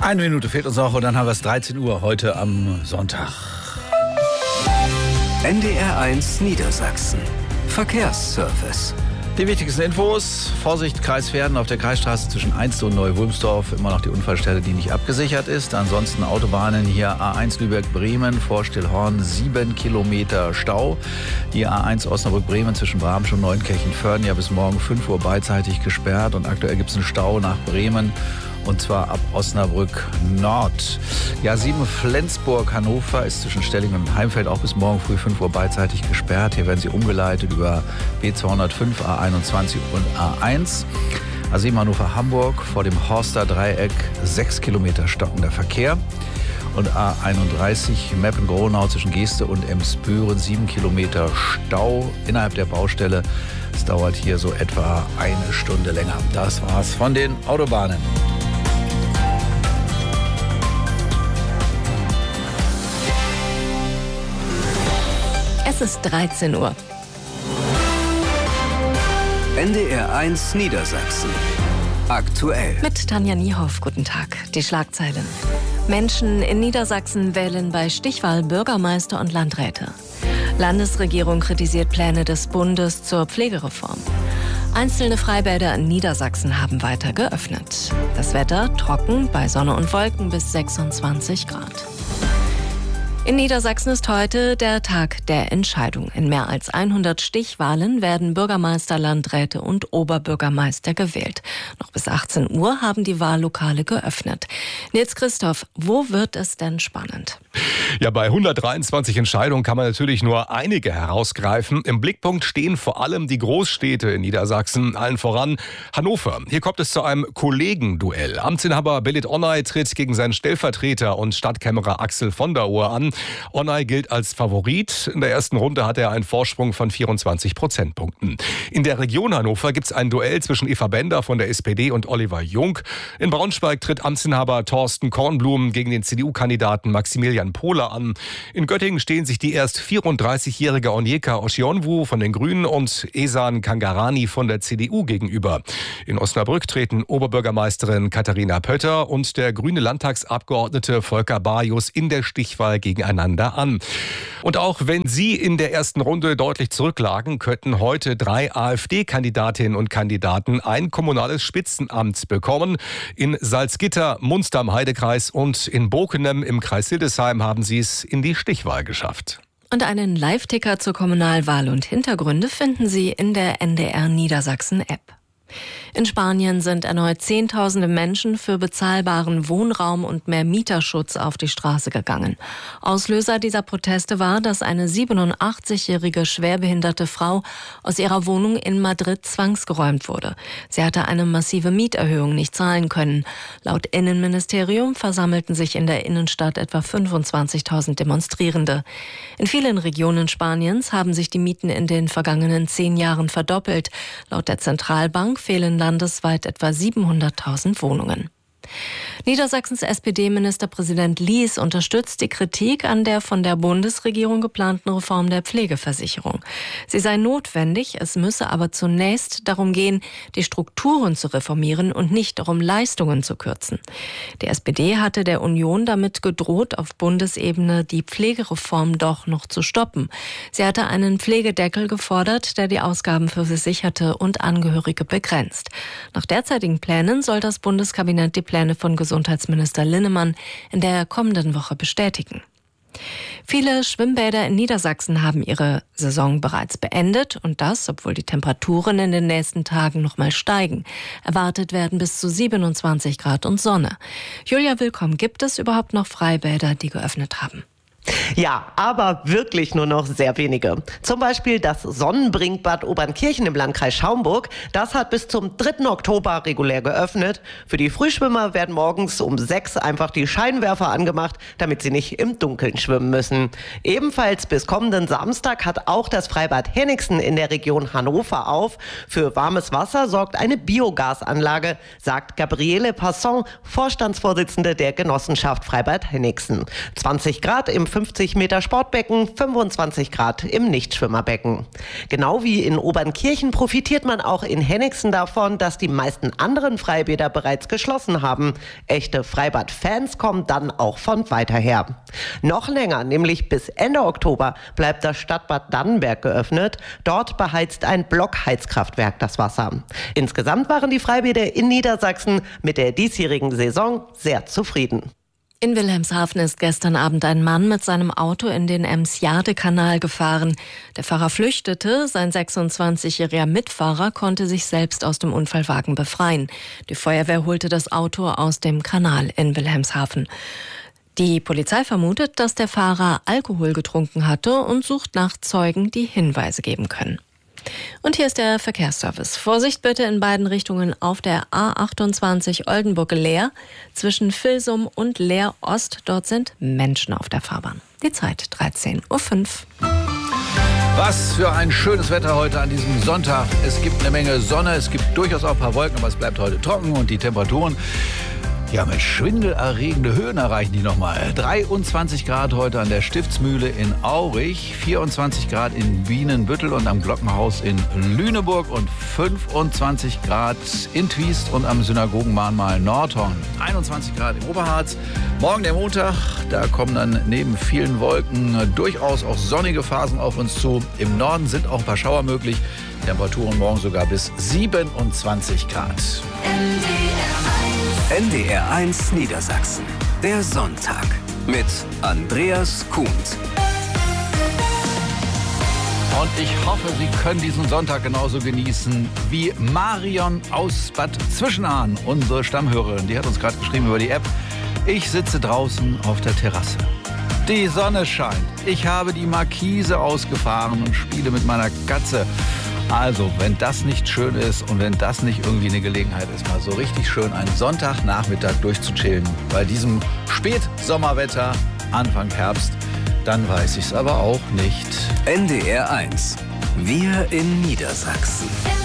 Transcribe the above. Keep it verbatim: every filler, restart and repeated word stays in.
Eine Minute fehlt uns noch und dann haben wir es dreizehn Uhr heute am Sonntag. N D R eins Niedersachsen. Verkehrsservice. Die wichtigsten Infos. Vorsicht, Kreis Verden auf der Kreisstraße zwischen Einste und Neu-Wulmsdorf. Immer noch die Unfallstelle, die nicht abgesichert ist. Ansonsten Autobahnen hier A eins Lübeck-Bremen vor Stillhorn, sieben Kilometer Stau. Die A eins Osnabrück-Bremen zwischen Bramsch und Neunkirchen-Föhrden ja bis morgen fünf Uhr beidseitig gesperrt. Und aktuell gibt es einen Stau nach Bremen. Und zwar ab Osnabrück Nord. Ja, sieben Flensburg-Hannover ist zwischen Stellingen und Heimfeld auch bis morgen früh fünf Uhr beidseitig gesperrt. Hier werden sie umgeleitet über B zweihundertfünf, A einundzwanzig und A eins. A sieben Hannover-Hamburg vor dem Horster Dreieck sechs Kilometer stockender Verkehr. Und A einunddreißig Meppen-Gronau zwischen Geeste und Emsbüren sieben Kilometer Stau innerhalb der Baustelle. Es dauert hier so etwa eine Stunde länger. Das war's von den Autobahnen. Es ist dreizehn Uhr. N D R eins Niedersachsen. Aktuell. Mit Tanja Niehoff, guten Tag. Die Schlagzeilen. Menschen in Niedersachsen wählen bei Stichwahl Bürgermeister und Landräte. Landesregierung kritisiert Pläne des Bundes zur Pflegereform. Einzelne Freibäder in Niedersachsen haben weiter geöffnet. Das Wetter trocken, bei Sonne und Wolken bis sechsundzwanzig Grad. In Niedersachsen ist heute der Tag der Entscheidung. In mehr als hundert Stichwahlen werden Bürgermeister, Landräte und Oberbürgermeister gewählt. Noch bis achtzehn Uhr haben die Wahllokale geöffnet. Nils Christoph, wo wird es denn spannend? Ja, bei hundertdreiundzwanzig Entscheidungen kann man natürlich nur einige herausgreifen. Im Blickpunkt stehen vor allem die Großstädte in Niedersachsen, allen voran Hannover. Hier kommt es zu einem Kollegenduell. Amtsinhaber Belit Onay tritt gegen seinen Stellvertreter und Stadtkämmerer Axel von der Ohe an. Onay gilt als Favorit. In der ersten Runde hat er einen Vorsprung von vierundzwanzig Prozentpunkten. In der Region Hannover gibt es ein Duell zwischen Eva Bender von der S P D und Oliver Jung. In Braunschweig tritt Amtsinhaber Thorsten Kornblum gegen den C D U-Kandidaten Maximilian Pohler an. In Göttingen stehen sich die erst vierunddreißigjährige Onyeka Oshionwu von den Grünen und Esan Kangarani von der C D U gegenüber. In Osnabrück treten Oberbürgermeisterin Katharina Pötter und der grüne Landtagsabgeordnete Volker Bajus in der Stichwahl gegeneinander an. Und auch wenn sie in der ersten Runde deutlich zurücklagen, könnten heute drei AfD-Kandidatinnen und Kandidaten ein kommunales Spitzenamt bekommen. In Salzgitter, Munster im Heidekreis und in Bokenem im Kreis Hildesheim haben sie es in die Stichwahl geschafft. Und einen Live-Ticker zur Kommunalwahl und Hintergründe finden Sie in der N D R Niedersachsen-App. In Spanien sind erneut Zehntausende Menschen für bezahlbaren Wohnraum und mehr Mieterschutz auf die Straße gegangen. Auslöser dieser Proteste war, dass eine siebenundachtzigjährige schwerbehinderte Frau aus ihrer Wohnung in Madrid zwangsgeräumt wurde. Sie hatte eine massive Mieterhöhung nicht zahlen können. Laut Innenministerium versammelten sich in der Innenstadt etwa fünfundzwanzigtausend Demonstrierende. In vielen Regionen Spaniens haben sich die Mieten in den vergangenen zehn Jahren verdoppelt. Laut der Zentralbank fehlen landesweit etwa siebenhunderttausend Wohnungen. Niedersachsens S P D-Ministerpräsident Lies unterstützt die Kritik an der von der Bundesregierung geplanten Reform der Pflegeversicherung. Sie sei notwendig, es müsse aber zunächst darum gehen, die Strukturen zu reformieren und nicht darum, Leistungen zu kürzen. Die S P D hatte der Union damit gedroht, auf Bundesebene die Pflegereform doch noch zu stoppen. Sie hatte einen Pflegedeckel gefordert, der die Ausgaben für Versicherte und Angehörige begrenzt. Nach derzeitigen Plänen soll das Bundeskabinett die Pläne von Gesundheitsminister Linnemann in der kommenden Woche bestätigen. Viele Schwimmbäder in Niedersachsen haben ihre Saison bereits beendet und das, obwohl die Temperaturen in den nächsten Tagen noch mal steigen. Erwartet werden bis zu siebenundzwanzig Grad und Sonne. Julia Willkomm, gibt es überhaupt noch Freibäder, die geöffnet haben? Ja, aber wirklich nur noch sehr wenige. Zum Beispiel das Sonnenbrinkbad Obernkirchen im Landkreis Schaumburg. Das hat bis zum dritten Oktober regulär geöffnet. Für die Frühschwimmer werden morgens um sechs einfach die Scheinwerfer angemacht, damit sie nicht im Dunkeln schwimmen müssen. Ebenfalls bis kommenden Samstag hat auch das Freibad Henningsen in der Region Hannover auf. Für warmes Wasser sorgt eine Biogasanlage, sagt Gabriele Passon, Vorstandsvorsitzende der Genossenschaft Freibad Henningsen. zwanzig Grad im fünfzig Meter Sportbecken, fünfundzwanzig Grad im Nichtschwimmerbecken. Genau wie in Obernkirchen profitiert man auch in Henningsen davon, dass die meisten anderen Freibäder bereits geschlossen haben. Echte Freibad-Fans kommen dann auch von weiter her. Noch länger, nämlich bis Ende Oktober, bleibt das Stadtbad Dannenberg geöffnet. Dort beheizt ein Blockheizkraftwerk das Wasser. Insgesamt waren die Freibäder in Niedersachsen mit der diesjährigen Saison sehr zufrieden. In Wilhelmshaven ist gestern Abend ein Mann mit seinem Auto in den Ems-Jade-Kanal gefahren. Der Fahrer flüchtete, sein sechsundzwanzigjähriger Mitfahrer konnte sich selbst aus dem Unfallwagen befreien. Die Feuerwehr holte das Auto aus dem Kanal in Wilhelmshaven. Die Polizei vermutet, dass der Fahrer Alkohol getrunken hatte und sucht nach Zeugen, die Hinweise geben können. Und hier ist der Verkehrsservice. Vorsicht bitte in beiden Richtungen auf der A achtundzwanzig Oldenburg-Leer zwischen Vilsum und Leer-Ost. Dort sind Menschen auf der Fahrbahn. Die Zeit dreizehn Uhr fünf. Was für ein schönes Wetter heute an diesem Sonntag. Es gibt eine Menge Sonne, es gibt durchaus auch ein paar Wolken, aber es bleibt heute trocken und die Temperaturen, ja, mit schwindelerregende Höhen erreichen die nochmal. dreiundzwanzig Grad heute an der Stiftsmühle in Aurich, vierundzwanzig Grad in Bienenbüttel und am Glockenhaus in Lüneburg und fünfundzwanzig Grad in Twiest und am Synagogenmahnmal Nordhorn. einundzwanzig Grad im Oberharz. Morgen der Montag, da kommen dann neben vielen Wolken durchaus auch sonnige Phasen auf uns zu. Im Norden sind auch ein paar Schauer möglich. Temperaturen morgen sogar bis siebenundzwanzig Grad. N D R eins Niedersachsen. Der Sonntag mit Andreas Kuhnt. Und ich hoffe, Sie können diesen Sonntag genauso genießen wie Marion aus Bad Zwischenahn, unsere Stammhörerin. Die hat uns gerade geschrieben über die App. Ich sitze draußen auf der Terrasse. Die Sonne scheint. Ich habe die Markise ausgefahren und spiele mit meiner Katze. Also, wenn das nicht schön ist und wenn das nicht irgendwie eine Gelegenheit ist, mal so richtig schön einen Sonntagnachmittag durchzuchillen, bei diesem Spätsommerwetter, Anfang Herbst, dann weiß ich es aber auch nicht. N D R eins. Wir in Niedersachsen.